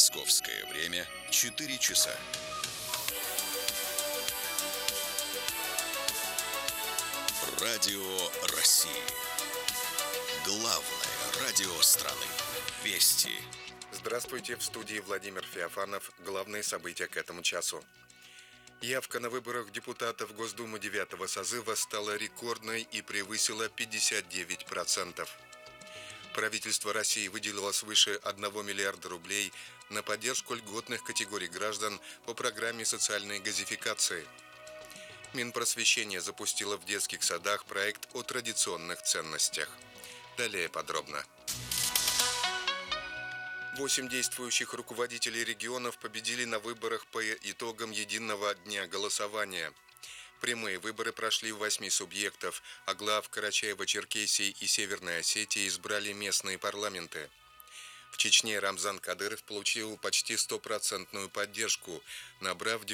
Московское время 4 часа. Радио России. Главное радио страны. Вести. Здравствуйте, в студии Владимир Феофанов. Главные события к этому часу. Явка на выборах депутатов Госдумы 9-го созыва стала рекордной и превысила 59%. Правительство России выделило свыше 1 миллиарда рублей на поддержку льготных категорий граждан по программе социальной газификации. Минпросвещение запустило в детских садах проект о традиционных ценностях. Далее подробно. 8 действующих руководителей регионов победили на выборах по итогам единого дня голосования. Прямые выборы прошли в 8 субъектов, а глав Карачаево-Черкесии и Северной Осетии избрали местные парламенты. В Чечне Рамзан Кадыров получил почти 100% поддержку, набрав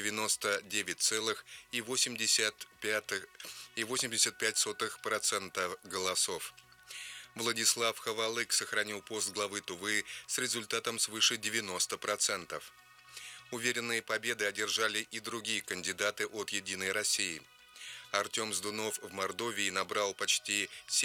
99,85% голосов. Владислав Хавалык сохранил пост главы Тувы с результатом свыше 90%. Уверенные победы одержали и другие кандидаты от «Единой России». Артем Сдунов в Мордовии набрал почти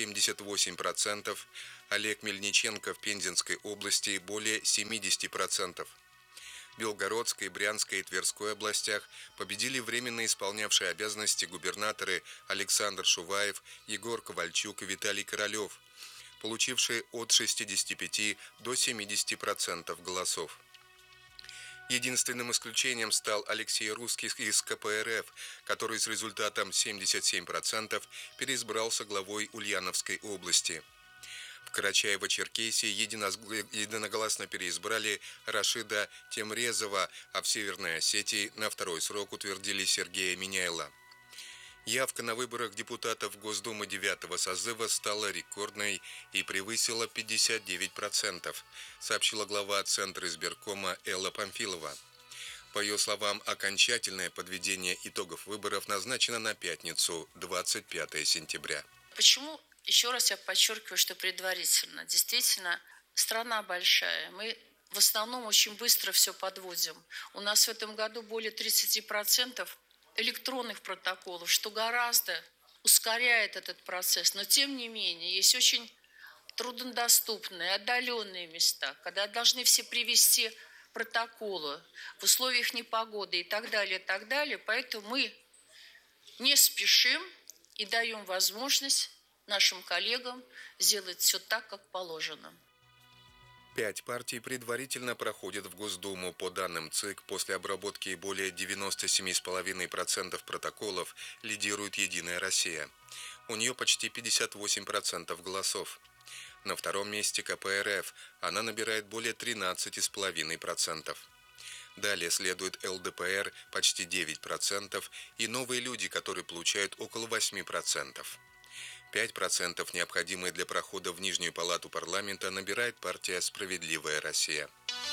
78%, Олег Мельниченко в Пензенской области более 70%. В Белгородской, Брянской и Тверской областях победили временно исполнявшие обязанности губернаторы Александр Шуваев, Егор Ковальчук и Виталий Королев, получившие от 65 до 70% голосов. Единственным исключением стал Алексей Русских из КПРФ, который с результатом 77% переизбрался главой Ульяновской области. В Карачаево-Черкесии единогласно переизбрали Рашида Темрезова, а в Северной Осетии на второй срок утвердили Сергея Миняйла. Явка на выборах депутатов Госдумы 9-го созыва стала рекордной и превысила 59%, сообщила глава Центра избиркома Элла Памфилова. По ее словам, окончательное подведение итогов выборов назначено на пятницу, 25 сентября. Почему? Еще раз я подчеркиваю, что предварительно. Действительно, страна большая. Мы в основном очень быстро все подводим. У нас в этом году более 30% электронных протоколов, что гораздо ускоряет этот процесс. Но тем не менее, есть очень труднодоступные, отдаленные места, когда должны все привести протоколы в условиях непогоды и так далее, и так далее. Поэтому мы не спешим и даем возможность нашим коллегам сделать все так, как положено. 5 партий предварительно проходят в Госдуму. По данным ЦИК, после обработки более 97,5% протоколов лидирует «Единая Россия». У нее почти 58% голосов. На втором месте КПРФ. Она набирает более 13,5%. Далее следует ЛДПР почти 9% и «Новые люди», которые получают около 8%. 5%, необходимые для прохода в Нижнюю палату парламента, набирает партия «Справедливая Россия».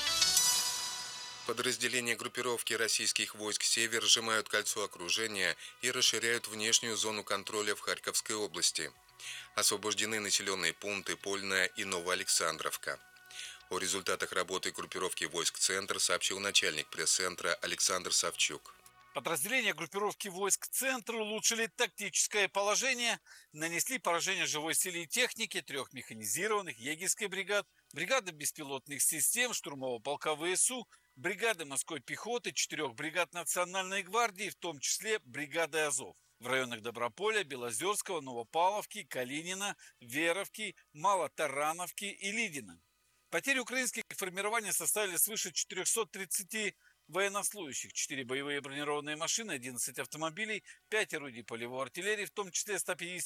Подразделения группировки российских войск «Север» сжимают кольцо окружения и расширяют внешнюю зону контроля в Харьковской области. Освобождены населенные пункты Польная и Новоалександровка. О результатах работы группировки войск «Центр» сообщил начальник пресс-центра Александр Савчук. Подразделения группировки войск «Центр» улучшили тактическое положение, нанесли поражение живой силе и технике 3 механизированных егерской бригад, бригады беспилотных систем, штурмового полка ВСУ, бригады морской пехоты, 4 бригад Национальной гвардии, в том числе бригады Азов. В районах Доброполя, Белозерского, Новопавловки, Калинина, Веровки, Малотарановки и Лидина. Потери украинских формирований составили свыше 430 военнослужащих, 4 боевые бронированные машины, 11 автомобилей, 5 орудий полевой артиллерии, в том числе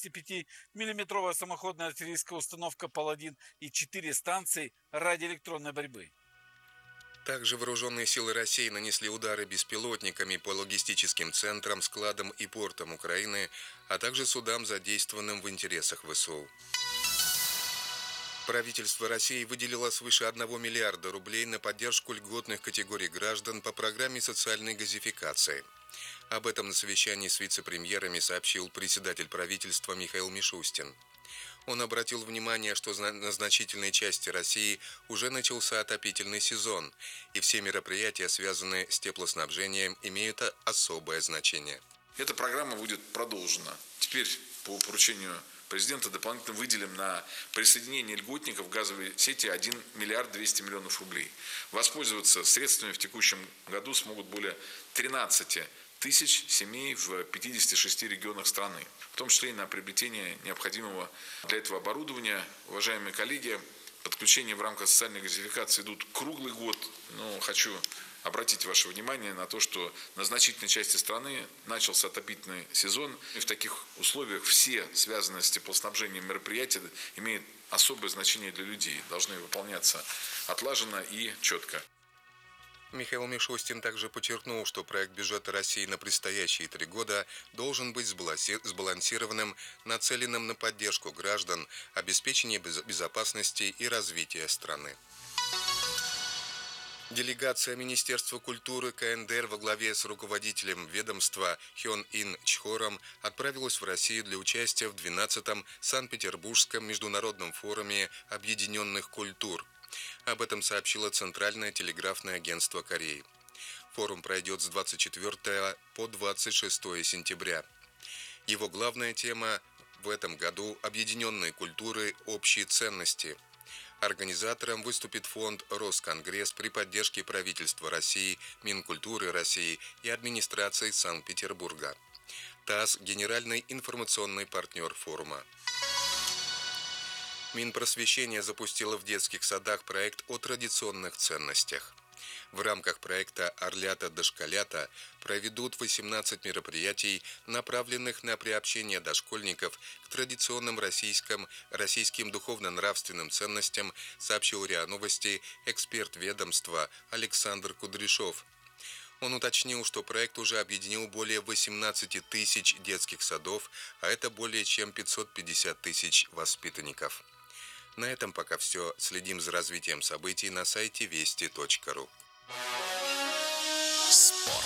155-мм самоходная артиллерийская установка «Паладин» и 4 станции радиоэлектронной борьбы. Также вооруженные силы России нанесли удары беспилотниками по логистическим центрам, складам и портам Украины, а также судам, задействованным в интересах ВСУ. Правительство России выделило свыше 1 миллиарда рублей на поддержку льготных категорий граждан по программе социальной газификации. Об этом на совещании с вице-премьерами сообщил председатель правительства Михаил Мишустин. Он обратил внимание, что на значительной части России уже начался отопительный сезон, и все мероприятия, связанные с теплоснабжением, имеют особое значение. Эта программа будет продолжена. Теперь по поручению президента дополнительно выделим на присоединение льготников к газовой сети 1 миллиард 200 миллионов рублей. Воспользоваться средствами в текущем году смогут более 13 тысяч семей в 56 регионах страны, в том числе и на приобретение необходимого для этого оборудования. Уважаемые коллеги, подключения в рамках социальной газификации идут круглый год, но хочу обратить ваше внимание на то, что на значительной части страны начался отопительный сезон, и в таких условиях все связанные с теплоснабжением мероприятия имеют особое значение для людей, должны выполняться отлаженно и четко. Михаил Мишустин также подчеркнул, что проект бюджета России на предстоящие 3 года должен быть сбалансированным, нацеленным на поддержку граждан, обеспечение безопасности и развития страны. Делегация Министерства культуры КНДР во главе с руководителем ведомства Хён Ин Чхором отправилась в Россию для участия в 12-м Санкт-Петербургском международном форуме объединенных культур. Об этом сообщило Центральное телеграфное агентство Кореи. Форум пройдет с 24 по 26 сентября. Его главная тема в этом году – объединенные культуры, общие ценности. Организатором выступит фонд «Росконгресс» при поддержке правительства России, Минкультуры России и администрации Санкт-Петербурга. ТАСС – генеральный информационный партнер форума. Минпросвещение запустило в детских садах проект о традиционных ценностях. В рамках проекта «Орлята-дошколята» проведут 18 мероприятий, направленных на приобщение дошкольников к традиционным российским духовно-нравственным ценностям, сообщил РИА Новости эксперт ведомства Александр Кудряшов. Он уточнил, что проект уже объединил более 18 тысяч детских садов, а это более чем 550 тысяч воспитанников. На этом пока все. Следим за развитием событий на сайте вести.ру. Спорт.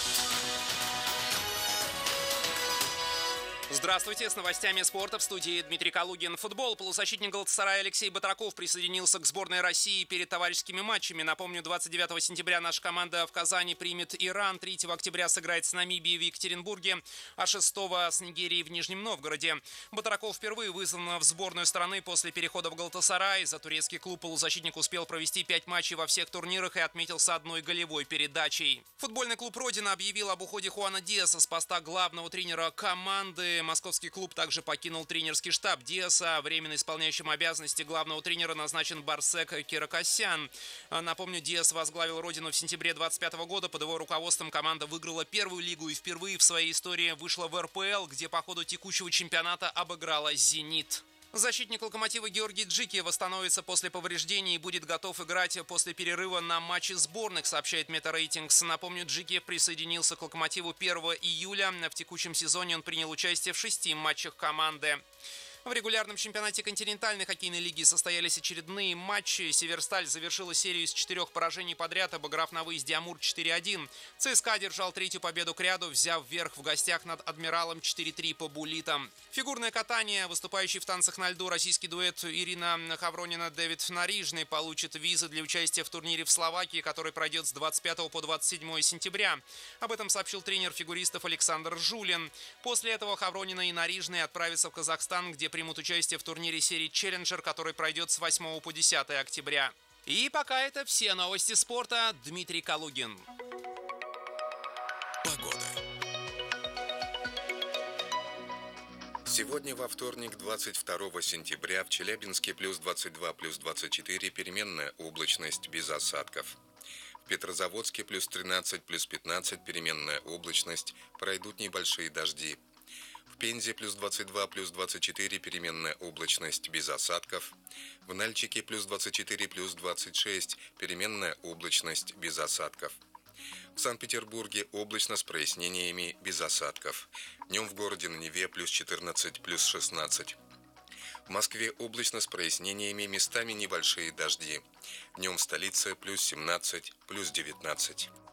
Здравствуйте, с новостями спорта в студии Дмитрий Калугин. Футбол. Полузащитник Галатасарая Алексей Батраков присоединился к сборной России перед товарищескими матчами. Напомню, 29 сентября наша команда в Казани примет Иран, 3 октября сыграет с Намибией в Екатеринбурге, а 6 с Нигерией в Нижнем Новгороде. Батраков впервые вызван в сборную страны после перехода в Галатасарай. За турецкий клуб полузащитник успел провести 5 матчей во всех турнирах и отметился одной голевой передачей. Футбольный клуб «Родина» объявил об уходе Хуана Диаса с поста главного тренера команды. Московский клуб также покинул тренерский штаб Диаса. Временно исполняющим обязанности главного тренера назначен Барсек Киракосян. Напомню, Диас возглавил «Родину» в сентябре 2025 года. Под его руководством команда выиграла первую лигу и впервые в своей истории вышла в РПЛ, где по ходу текущего чемпионата обыграла «Зенит». Защитник «Локомотива» Георгий Джики восстановится после повреждений и будет готов играть после перерыва на матчи сборных, сообщает Метарейтингс. Напомню, Джики присоединился к «Локомотиву» 1 июля. В текущем сезоне он принял участие в 6 матчах команды. В регулярном чемпионате континентальной хоккейной лиги состоялись очередные матчи. «Северсталь» завершила серию из 4 поражений подряд, обыграв на выезде «Амур» 4-1. ЦСКА одержал 3-ю победу к ряду, взяв верх в гостях над «Адмиралом» 4-3 по буллитам. Фигурное катание. Выступающий в танцах на льду российский дуэт Ирина Хавронина-Дэвид Нарижный получит визы для участия в турнире в Словакии, который пройдет с 25 по 27 сентября. Об этом сообщил тренер фигуристов Александр Жулин. После этого Хавронина и Нарижный отправятся в Казахстан, где примут участие в турнире серии «Челленджер», который пройдет с 8 по 10 октября. И пока это все новости спорта. Дмитрий Калугин. Погода. Сегодня во вторник, 22 сентября, в Челябинске плюс 22, плюс 24, переменная облачность без осадков. В Петрозаводске плюс 13, плюс 15, переменная облачность, пройдут небольшие дожди. В Пензе плюс 22, плюс 24, переменная облачность без осадков. В Нальчике плюс 24, плюс 26, переменная облачность без осадков. В Санкт-Петербурге облачно с прояснениями без осадков. Днем в городе на Неве плюс 14, плюс 16. В Москве облачно с прояснениями, местами небольшие дожди. Днем в столице плюс 17, плюс 19.